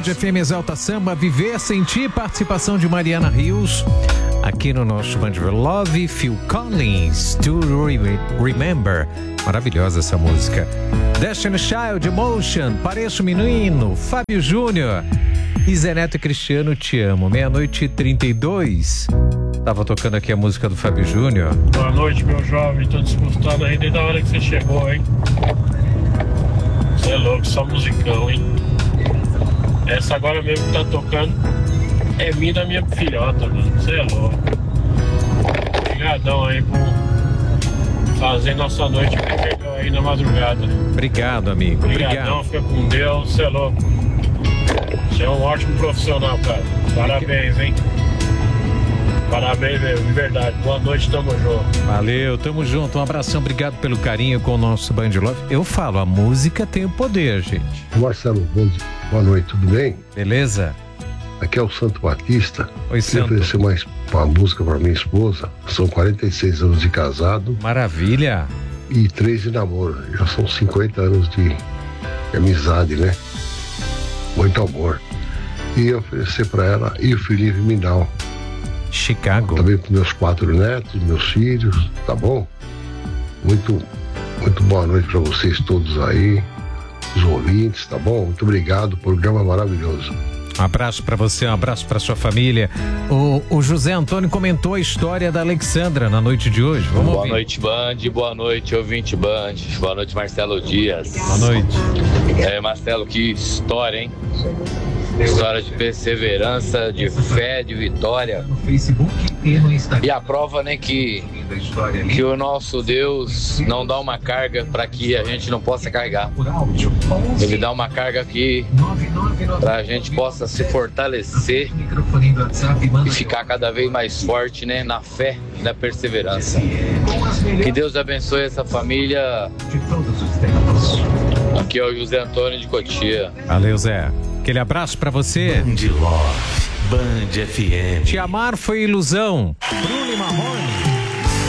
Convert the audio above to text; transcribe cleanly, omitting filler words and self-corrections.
FM Exalta Samba, Viver, Sentir, participação de Mariana Rios, aqui no nosso Band Love, Phil Collins, To Remember, maravilhosa essa música. Destiny Child, Emotion, Pareço Menino, Fábio Júnior e Zé Neto e Cristiano, Te Amo, 00:32. Tava tocando aqui a música do Fábio Júnior. Boa noite, meu jovem, tô desgostado aí desde a hora que você chegou, hein? Você é louco, só musicão, hein? Essa agora mesmo que tá tocando é minha da minha filhota, mano. Você é louco. Obrigadão aí por fazer nossa noite melhor aí na madrugada. Obrigado, amigo. Obrigadão, fica com Deus, você é louco. Você é um ótimo profissional, cara. Parabéns, hein? Parabéns mesmo, de verdade. Boa noite, tamo junto. Valeu, tamo junto. Um abração, obrigado pelo carinho com o nosso Band Love. Eu falo, a música tem o poder, gente. Marcelo, boa noite, tudo bem? Beleza? Aqui é o Santo Batista. Oi, Santo. Queria oferecer uma música para minha esposa. São 46 anos de casado. Maravilha. E 3 de namoro. Já são 50 anos de amizade, né? Muito amor. E oferecer para ela e o Felipe Minal. Chicago. Também para meus 4 netos, meus filhos, tá bom? Muito boa noite para vocês todos aí, os ouvintes, tá bom? Muito obrigado, programa maravilhoso. Um abraço para você, um abraço para sua família. O José Antônio comentou a história da Alexandra na noite de hoje. Vamos ouvir. Boa noite, Band. Boa noite, ouvinte Band. Boa noite, Marcelo Dias. Boa noite. Marcelo, que história, hein? História de perseverança, de fé, de vitória. E a prova, né, que o nosso Deus não dá uma carga para que a gente não possa carregar. Ele dá uma carga aqui para a gente possa se fortalecer e ficar cada vez mais forte, né, na fé e na perseverança. Que Deus abençoe essa família. Aqui é o José Antônio de Cotia. Valeu, Zé. Aquele abraço pra você. Band Love, Band FM. Te amar foi ilusão. Bruno e Marrone.